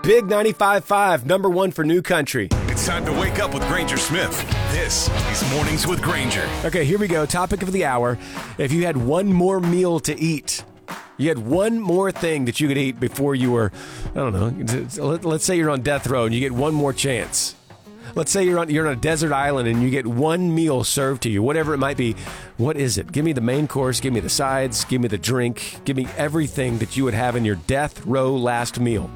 Big 95.5, number one for new country. It's time to wake up with Granger Smith. This is Mornings with Granger. Okay, here we go. Topic of the hour. If you had one more meal to eat, you had one more thing that you could eat before you were, I don't know, let's say you're on death row and you get one more chance. Let's say you're on a desert island and you get one meal served to you, whatever it might be. What is it? Give me the main course, give me the sides, give me the drink, give me everything that you would have in your death row last meal.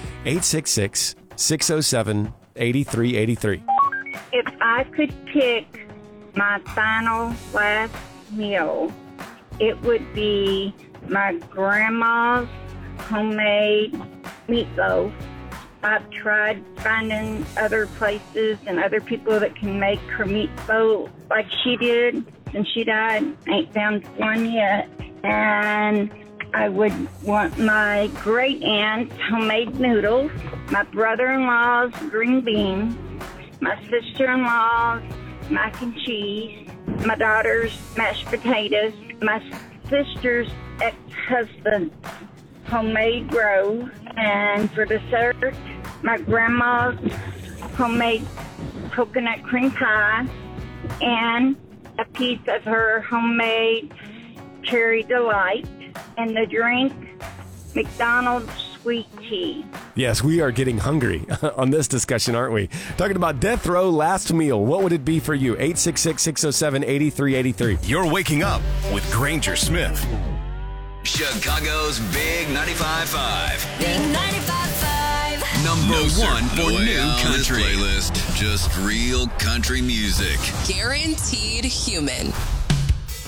866-607-8383. If I could pick my final last meal, it would be my grandma's homemade meatloaf. I've tried finding other places and other people that can make her meatloaf like she did, and she died. Ain't found one yet. And I would want my great aunt's homemade noodles, my brother-in-law's green beans, my sister-in-law's mac and cheese, my daughter's mashed potatoes, my sister's ex-husband's homemade roe, and for dessert, my grandma's homemade coconut cream pie, and a piece of her homemade cherry delight, and the drink, McDonald's sweet tea. Yes, we are getting hungry on this discussion, aren't we? Talking about death row last meal. What would it be for you? 866-607-8383. You're waking up with Granger Smith. Chicago's Big 95.5. Big 95.5. Number one for new country. Playlist, just real country music. Guaranteed human.